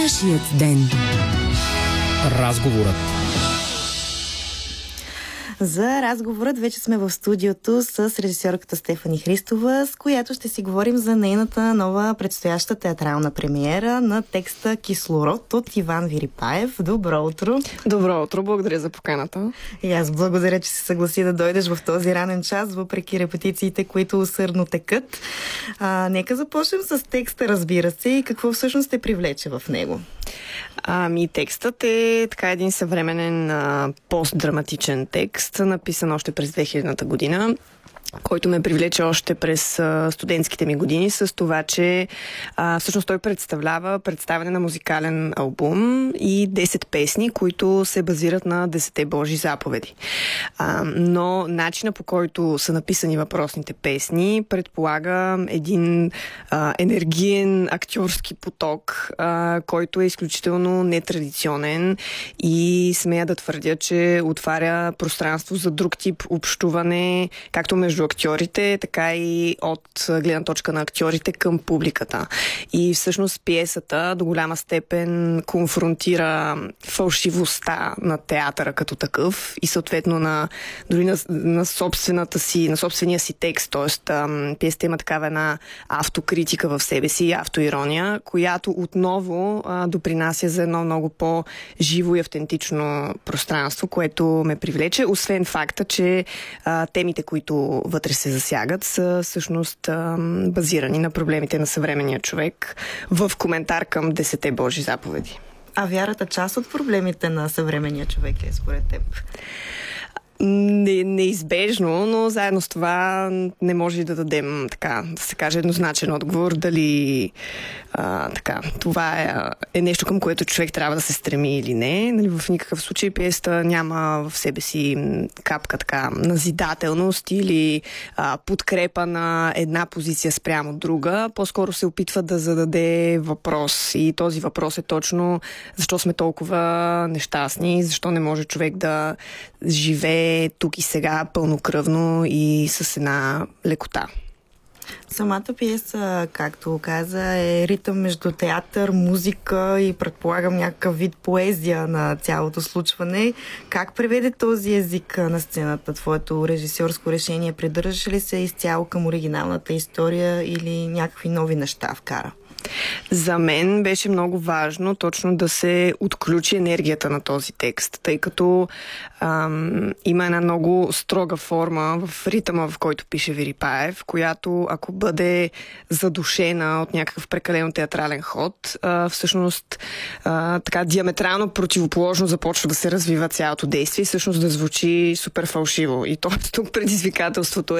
Вашият ден. Разговорът. За разговорът вече сме в студиото с режисьорката Стефани Христова, с която ще си говорим за нейната нова предстояща театрална премиера на текста "Кислород" от Иван Вирипаев. Добро утро! Добро утро, благодаря за поканата. И аз благодаря, че се съгласи да дойдеш в този ранен час, въпреки репетициите, които усърдно текат. Нека започнем с текста, разбира се, и какво всъщност те привлече в него. Текстът е така един съвременен постдраматичен текст, написан още през 2000-та година, който ме привлече още през студентските ми години с това, че всъщност той представлява представяне на музикален албум и 10 песни, които се базират на 10 Божи заповеди. Но начина, по който са написани въпросните песни, предполага един енергиен актьорски поток, който е изключително нетрадиционен и смея да твърдя, че отваря пространство за друг тип общуване, както между актьорите, така и от гледна точка на актьорите към публиката. И всъщност пиесата до голяма степен конфронтира фалшивостта на театъра като такъв и съответно дори на собствения си текст. Тоест, пиесата има такава една автокритика в себе си, автоирония, която отново допринася за едно много по-живо и автентично пространство, което ме привлече, освен факта, че темите, които вътре се засягат, са всъщност базирани на проблемите на съвременния човек в коментар към 10 Божи заповеди. А вярата част от проблемите на съвременния човек е според теб? Неизбежно, но заедно с това не може да дадем, така, да се каже, еднозначен отговор дали това е нещо, към което човек трябва да се стреми или не. Нали, в никакъв случай пиесата няма в себе си капка така назидателност или подкрепа на една позиция спрямо друга. По-скоро се опитва да зададе въпрос и този въпрос е точно защо сме толкова нещастни, защо не може човек да живее тук и сега пълнокръвно и с една лекота. Самата пиеса, както каза, е ритъм между театър, музика и предполагам някакъв вид поезия на цялото случване. Как преведе този език на сцената? Твоето режисьорско решение придържаше ли се изцяло към оригиналната история или някакви нови неща вкара? За мен беше много важно точно да се отключи енергията на този текст, тъй като има една много строга форма в ритъма, в който пише Вирипаев, която ако бъде задушена от някакъв прекалено театрален ход, всъщност така диаметрално противоположно започва да се развива цялото действие и всъщност да звучи супер фалшиво. И тук предизвикателството